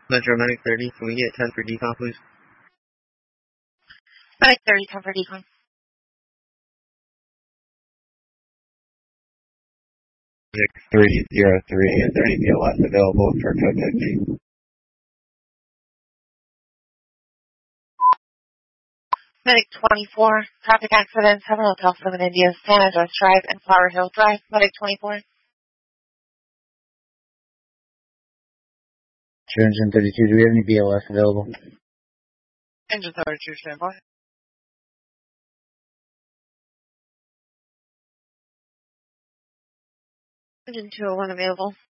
Metro Medic 30, can we get 10 for decon, please? Medic 30, 10 for decon. Medic 303 and 30 BLS available for code 50. Medic 24, traffic accident, 7 Hotel 7 India, San Andreas Drive, and Flower Hill Drive. Medic 24. Engine 32, do we have any BLS available? Engine 32, stand by. Engine 201 available.